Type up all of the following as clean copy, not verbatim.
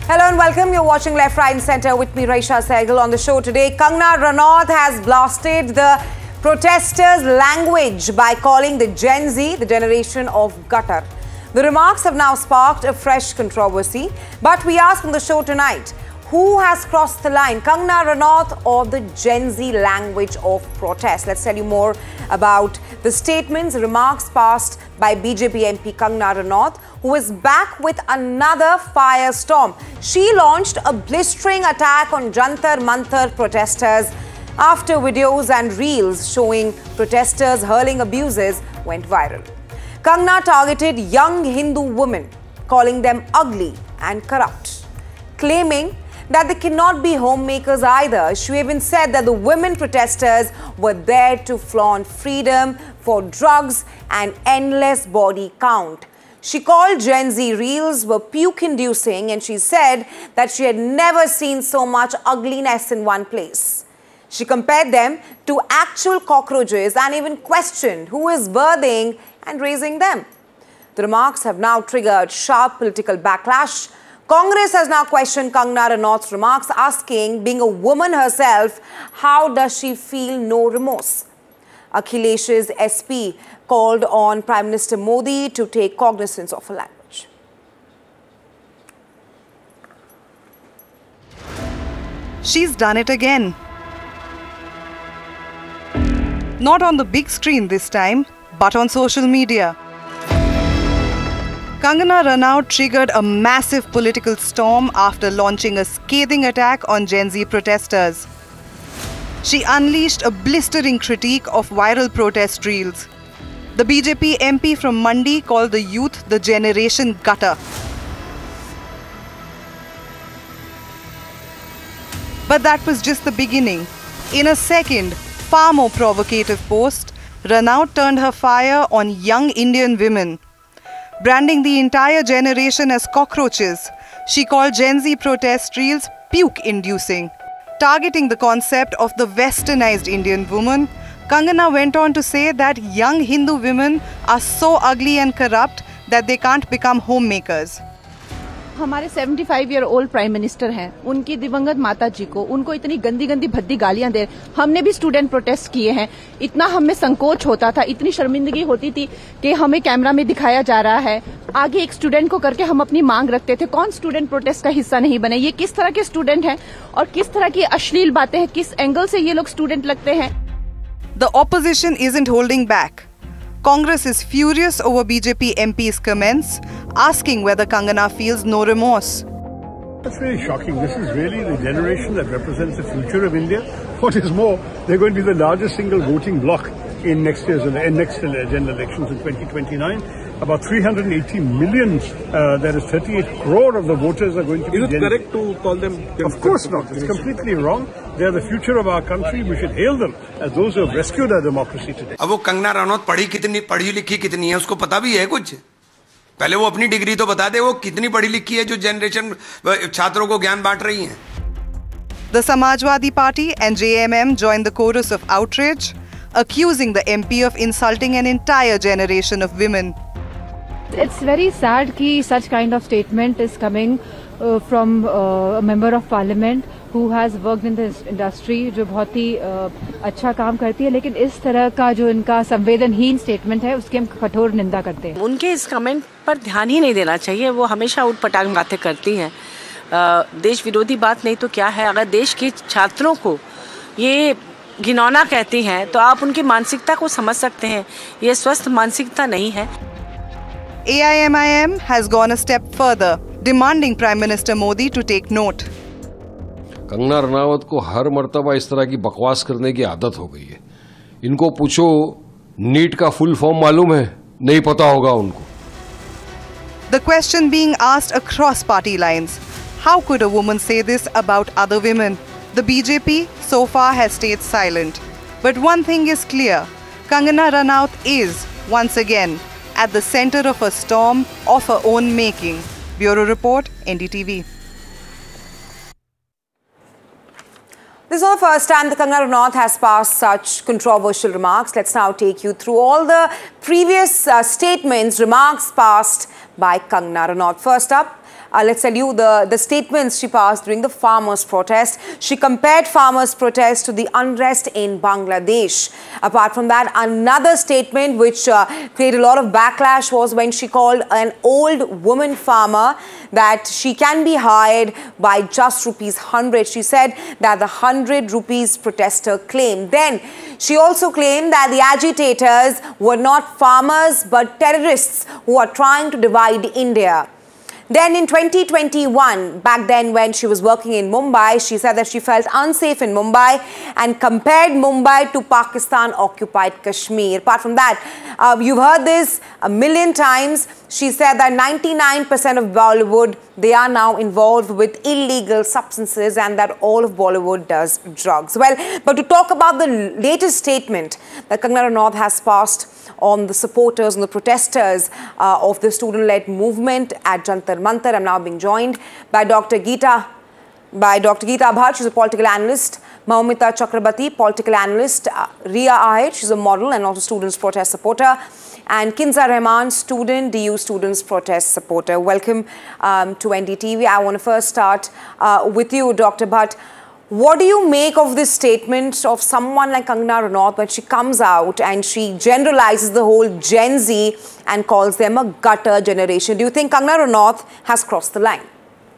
Hello and welcome. You're watching Left, Right and Centre with me, Raisha Sehgal. On the show today, Kangana Ranaut has blasted the protesters' language by calling the Gen Z the generation of gutter. The remarks have now sparked a fresh controversy. But we ask on the show tonight, who has crossed the line, Kangana Ranaut or the Gen Z language of protest? Let's tell you more about the statements, remarks passed by BJP MP Kangana Ranaut, who is back with another firestorm. She launched a blistering attack on Jantar Mantar protesters after videos and reels showing protesters hurling abuses went viral. Kangana targeted young Hindu women, calling them ugly and corrupt, claiming that they cannot be homemakers either. She even said that the women protesters were there to flaunt freedom for drugs and endless body count. She called Gen Z reels were puke-inducing, and she said that she had never seen so much ugliness in one place. She compared them to actual cockroaches and even questioned who is birthing and raising them. The remarks have now triggered sharp political backlash. Congress has now questioned Kangana Ranaut's remarks, asking, being a woman herself, how does she feel no remorse? Akhilesh's SP called on Prime Minister Modi to take cognizance of her language. She's done it again. Not on the big screen this time, but on social media. Kangana Ranaut triggered a massive political storm after launching a scathing attack on Gen Z protesters. She unleashed a blistering critique of viral protest reels. The BJP MP from Mandi called the youth the generation gutter. But that was just the beginning. In a second, far more provocative post, Ranaut turned her fire on young Indian women. Branding the entire generation as cockroaches, she called Gen Z protest reels puke-inducing. Targeting the concept of the westernized Indian woman, Kangana went on to say that young Hindu women are so ugly and corrupt that they can't become homemakers. हमारे 75-year-old prime minister हैं, उनकी दिवंगत माता जी को उनको इतनी गंदी गंदी भद्दी गालियां दे। हमने भी स्टूडेंट प्रोटेस्ट किए हैं। इतना हमें संकोच होता था, इतनी शर्मिंदगी होती थी कि हमें कैमरा में दिखाया जा रहा है, आगे एक स्टूडेंट को करके हम अपनी मांग रखते थे। कौन स्टूडेंट प्रोटेस्ट का हिस्सा नहीं बने? ये किस तरह के स्टूडेंट हैं और किस तरह की अश्लील बातें हैं, किस एंगल से ये लोग स्टूडेंट लगते हैं? The opposition isn't holding back. Congress is furious over BJP MP's comments, asking whether Kangana feels no remorse. That's really shocking. This is really the generation that represents the future of India. What is more, they're going to be the largest single voting bloc in next general elections in 2029. About 380 million, that is 38 crore of the voters are going to be... Is it correct to call them... Of course not. It's completely wrong. They are the future of our country. We should hail them as those who have rescued our democracy today. अब वो कंगना रनौत पढ़ी लिखी कितनी है, उसको पता भी है कुछ? पहले वो अपनी डिग्री तो बता दे, वो कितनी पढ़ी लिखी है जो जनरेशन छात्रों को ज्ञान बांट रही है. The Samajwadi Party and JMM joined the chorus of outrage, accusing the MP of insulting an entire generation of women. It's very sad कि such kind of statement is coming from a member of parliament who has worked in this industry, जो बहुत ही अच्छा काम करती है, लेकिन इस तरह का जो इनका संवेदनहीन स्टेटमेंट है उसकी हम कठोर निंदा करते हैं. उनके इस कमेंट पर ध्यान ही नहीं देना चाहिए. वो हमेशा उठपटांग बातें करती हैं. देश विरोधी बात नहीं तो क्या है. अगर देश के छात्रों को ये घिनौना कहती हैं तो आप उनकी मानसिकता को समझ सकते हैं. ये स्वस्थ मानसिकता नहीं है. AIMIM has gone a step further, demanding Prime Minister Modi to take note. Kangana Ranaut को हर मर्तबा इस तरह की बकवास करने की आदत हो गई है. इनको पूछो नीट का फुल फॉर्म मालूम है? नहीं पता होगा उनको. The question being asked across party lines, how could a woman say this about other women? The BJP so far has stayed silent. But one thing is clear, Kangana Ranaut is, once again, at the center of a storm of her own making. Bureau Report, NDTV. This is not the first time that Kangana Ranaut has passed such controversial remarks. Let's now take you through all the previous statements, remarks passed by Kangana Ranaut. First up, let's tell you the statements she passed during the farmers' protest. She compared farmers' protest to the unrest in Bangladesh. Apart from that, another statement which created a lot of backlash was when she called an old woman farmer that she can be hired by just ₹100. She said that the 100 rupees protester claim. Then she also claimed that the agitators were not farmers but terrorists who are trying to divide India. Then in 2021, back then when she was working in Mumbai, she said that she felt unsafe in Mumbai and compared Mumbai to Pakistan-occupied Kashmir. Apart from that, you've heard this a million times. She said that 99% of Bollywood, they are now involved with illegal substances and that all of Bollywood does drugs. Well, but to talk about the latest statement that Kangana Ranaut has passed on the supporters and the protesters of the student-led movement at Jantar Mantar, I'm now being joined by Dr. Geeta Abhar. She's a political analyst. Maumita Chakrabarti, political analyst. Ria Ahir, she's a model and also students' protest supporter. And Kinza Rahman, student, DU students' protest supporter. Welcome to NDTV. I want to first start with you, Dr. Bhatt. What do you make of this statement of someone like Kangana Ranaut when she comes out and she generalizes the whole Gen Z and calls them a gutter generation? Do you think Kangana Ranaut has crossed the line?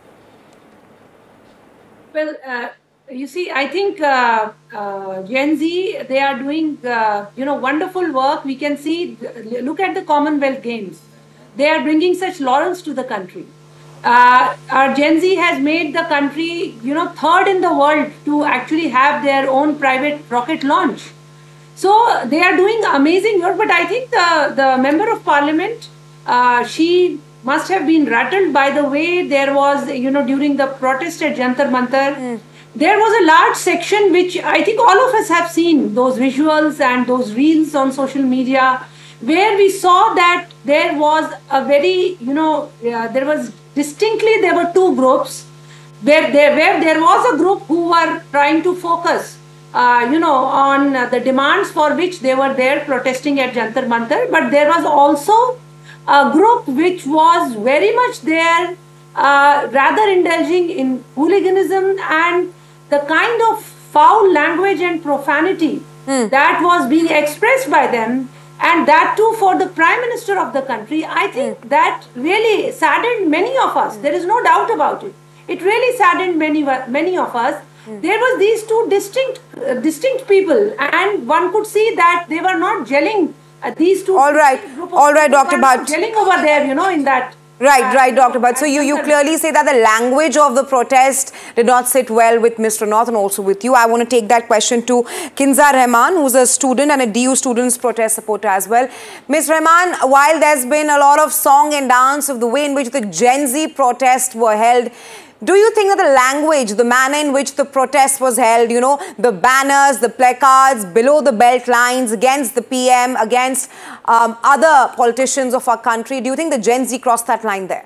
Well, you see, I think Gen Z, they are doing, wonderful work. We can see, look at the Commonwealth Games. They are bringing such laurels to the country. Our Gen Z has made the country, third in the world to actually have their own private rocket launch. So they are doing amazing work. But I think the Member of Parliament, she must have been rattled by the way there was, during the protest at Jantar Mantar, there was a large section which I think all of us have seen, those visuals and those reels on social media, where we saw that there was a very, there was distinctly, there were two groups where there was a group who were trying to focus, on the demands for which they were there protesting at Jantar Mantar. But there was also a group which was very much there, rather indulging in hooliganism and the kind of foul language and profanity that was being expressed by them. And that too for the Prime Minister of the country. I think that really saddened many of us. There is no doubt about it. It really saddened many of us. There was these two distinct people, and one could see that they were not gelling. These two. All right, Dr. Bhatt. Gelling over there, in that. Right, Dr. Bhatt. So you clearly say that the language of the protest did not sit well with Ms. Ranaut and also with you. I want to take that question to Kinza Rahman, who's a student and a DU students protest supporter as well. Ms. Rahman, while there's been a lot of song and dance of the way in which the Gen Z protests were held, do you think that the language, the manner in which the protest was held, the banners, the placards, below the belt lines against the PM, against other politicians of our country, do you think the Gen Z crossed that line there?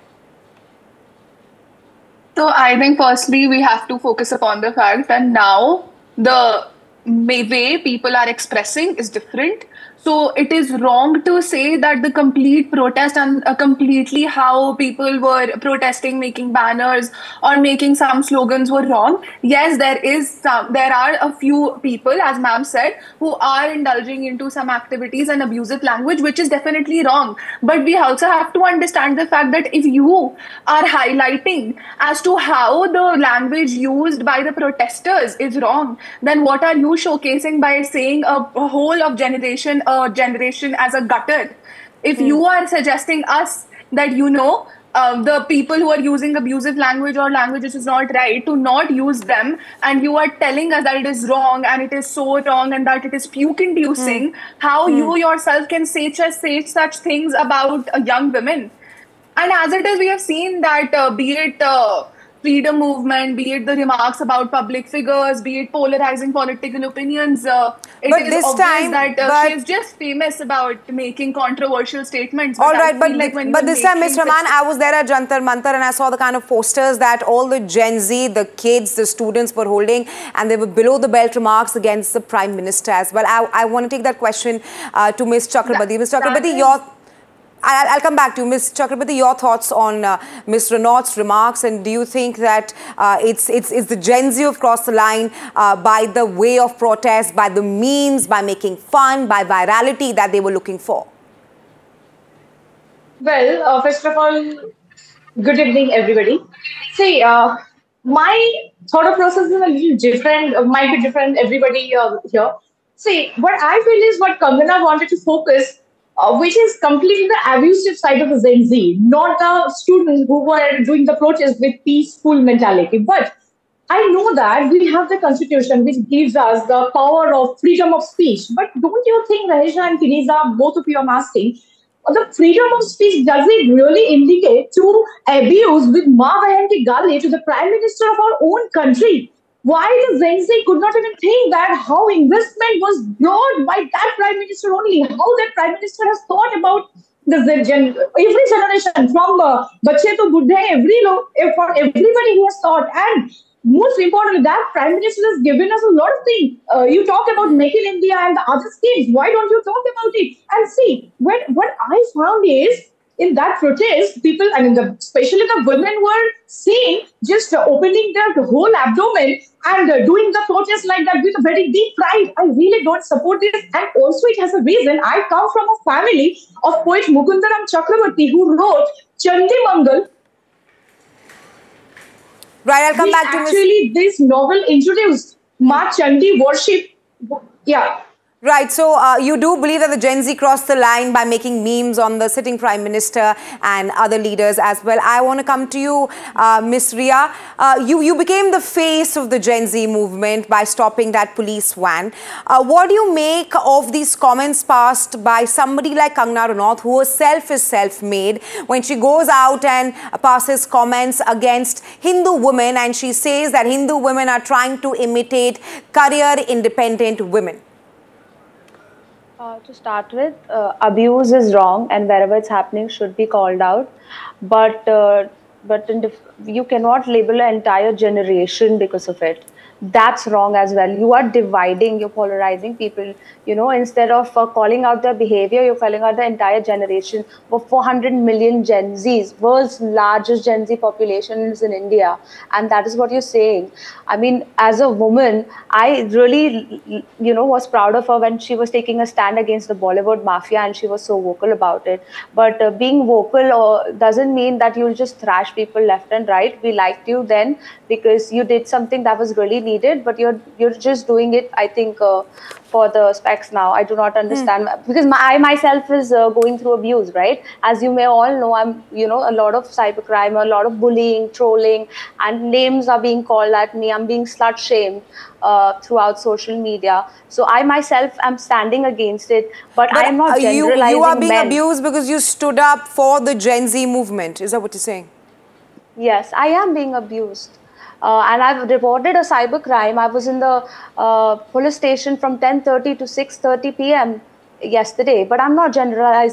So I think firstly, we have to focus upon the fact that now the way people are expressing is different. So it is wrong to say that the complete protest and completely how people were protesting, making banners or making some slogans were wrong. Yes, there are a few people, as ma'am said, who are indulging into some activities and abusive language, which is definitely wrong. But we also have to understand the fact that if you are highlighting as to how the language used by the protesters is wrong, then what are you showcasing by saying a whole of generation as a gutter? If you are suggesting us that the people who are using abusive language or language which is not right, to not use them, and you are telling us that it is wrong and it is so wrong and that it is puke-inducing, how you yourself can say such things about young women? And as it is, we have seen that be it freedom movement, be it the remarks about public figures, be it polarizing political opinions, it is obvious that she is just famous about making controversial statements. All right, but this time, Ms. Rahman, I was there at Jantar Mantar and I saw the kind of posters that all the Gen Z, the kids, the students were holding, and they were below the belt remarks against the Prime Minister as well. I want to take that question to Ms. Chakrabarti. Ms. Chakrabarti, I'll come back to you. Ms. Chakrabarti, your thoughts on Ms. Renaud's remarks, and do you think that it's the Gen Z who've crossed the line by the way of protest, by the memes, by making fun, by virality that they were looking for? Well, first of all, good evening, everybody. See, my thought process is a little different, might be different, everybody here. See, what I feel is what Kangana wanted to focus, which is completely the abusive side of the Gen Z, not the students who were doing the protest with peaceful mentality. But I know that we have the constitution which gives us the power of freedom of speech. But don't you think, Rahisha and Finiza, both of you are asking, the freedom of speech, does it really indicate to abuse with Ma Bahan ki gali to the Prime Minister of our own country? Why the Gen Z could not even think that how investment was brought by that Prime Minister only, how that Prime Minister has thought about every generation from bache to buddhe, for everybody he has thought. And most importantly, that Prime Minister has given us a lot of things. You talk about Make in India and the other schemes. Why don't you talk about it? And see, what I found is, in that protest, people, and especially the women, were seen just opening their whole abdomen and doing the protest like that with a very deep pride. I really don't support this. And also it has a reason. I come from a family of poet Mukundaram Chakrabarti, who wrote Chandi Mangal. Right, I'll come back to actually this novel introduced Ma Chandi worship. Yeah. Right, so you do believe that the Gen Z crossed the line by making memes on the sitting Prime Minister and other leaders as well. I want to come to you, Ms. Ria. You became the face of the Gen Z movement by stopping that police van. What do you make of these comments passed by somebody like Kangana Ranaut, who herself is self-made, when she goes out and passes comments against Hindu women, and she says that Hindu women are trying to imitate career-independent women? To start with, abuse is wrong, and wherever it's happening should be called out. But you cannot label an entire generation because of it. That's wrong as well. You are dividing, you're polarizing people. You know, instead of calling out their behavior, you're calling out the entire generation. For 400 million Gen Zs, world's largest Gen Z population is in India, and that is what you're saying. I mean, as a woman, I really, was proud of her when she was taking a stand against the Bollywood mafia, and she was so vocal about it. But being vocal doesn't mean that you'll just thrash people left and right. We liked you then because you did something that was really needed, but you're just doing it, I think, for the specs now. I do not understand because I myself is going through abuse, right? As you may all know, I'm, a lot of cybercrime, a lot of bullying, trolling, and names are being called at me. I'm being slut shamed throughout social media. So I myself am standing against it, but I am not generalizing. You are being abused because you stood up for the Gen Z movement. Is that what you're saying? Yes, I am being abused. And I've reported a cybercrime. I was in the police station from 10:30 to 6:30 p.m. yesterday, but I'm not generalizing.